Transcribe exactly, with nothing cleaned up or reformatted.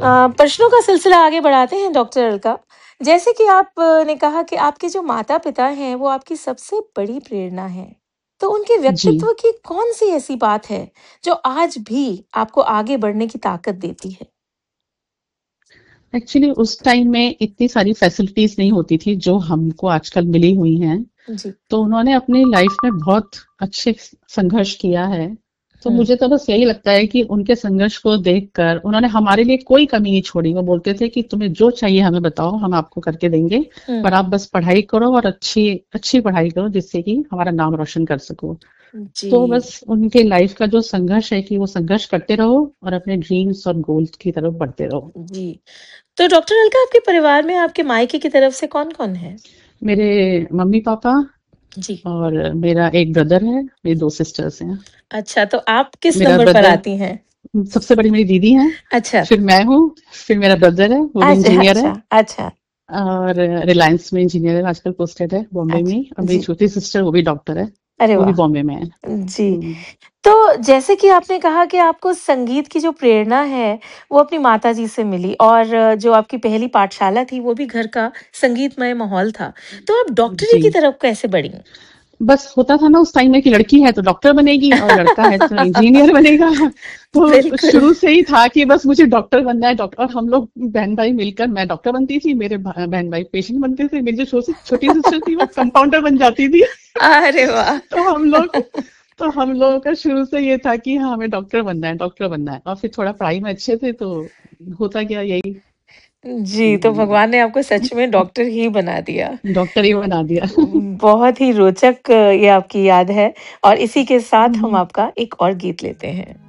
अ, प्रश्नों का सिलसिला आगे बढ़ाते हैं डॉक्टर अलका। जैसे कि आपने कहा कि आपके जो माता-पिता हैं वो आपकी सबसे बड़ी प्रेरणा हैं। तो उनके जी। व्यक्तित्व की कौन-सी ऐसी बात है जो आज भी आपको आगे बढ़ने की ताकत देती है? एक्चुअली उस टाइम में इतनी सारी फैसिलिटीज़ नहीं होती थी जो हमको आजकल मिली हुई हैं। जी। तो उन्होंने अपनी लाइफ में बहुत अच्छे संघर्ष किया है। तो हुँ। मुझे तो बस यही लगता है कि उनके संघर्ष को देखकर उन्होंने हमारे लिए कोई कमी नहीं छोड़ी। वो बोलते थे कि तुम्हें जो चाहिए हमें बताओ, हम आपको करके देंगे, हुँ। पर आप बस पढ़ाई करो और अच्छी अच्छी पढ़ाई करो जिससे कि हमारा नाम रोशन कर सको। तो जी। बस उनके लाइफ का जो संघर्ष है कि वो संघर्ष करते रहो और अपने ड्रीम्स और गोल्स की तरफ बढ़ते रहो। जी। तो डॉक्टर अलका आपके परिवार में आपके मायके की तरफ से कौन-कौन है? मेरे मम्मी-पापा जी। और मेरा एक ब्रदर है, मेरी दो सिस्टर्स हैं। अच्छा, तो आप किस मेरा नंबर पर ब्रदर आती हैं? सबसे बड़ी मेरी दीदी हैं, अच्छा। फिर मैं हूँ, फिर मेरा ब्रदर है, वो भी अच्छा, इंजीनियर है अच्छा, अच्छा। और रिलायंस में इंजीनियर है, आजकल पोस्टेड है बॉम्बे में अच्छा, ही। और मेरी जी। छोटी सिस्टर वो भी डॉक्टर है, अरे वो भी वाह! बॉम्बे में है। जी। हुँ। तो जैसे कि आपने कहा कि आपको संगीत की जो प्रेरणा है, वो अपनी माताजी से मिली और जो आपकी पहली पाठशाला थी, वो भी घर का संगीतमय माहौल था। तो आप डॉक्टरी जी। की तरफ कैसे बढ़ीं? बस होता था ना उस टाइम में कि लड़की है तो डॉक्टर बनेगी और लड़का है तो इंजीनियर बनेगा। तो बिल्कुल। शुरू से ही था कि बस मुझे डॉक्टर बनना है। डॉक्टर और हम लोग बहन-भाई मिलकर, मैं डॉक्टर बनती थी, मेरे भा बहन-भाई पेशेंट बनते थे। मेरी जो छोटी छोटी सिस्टर थी वो कंपाउंडर बन जाती थी। अरे वाह! तो हम लोग तो हम लोगों का शुरू से ये था कि हाँ, हमें डॉक्टर बनना है, डॉक्टर बनना है। और फिर थोड़ा पढ़ाई में अच्छे थे तो होता गया यही। जी, तो हुँ। भगवान ने आपको सच में डॉक्टर ही बना दिया। डॉक्टर ही बना दिया। बहुत ही रोचक ये आपकी याद है और इसी के साथ हम हुँ। आपका एक और गीत लेते हैं।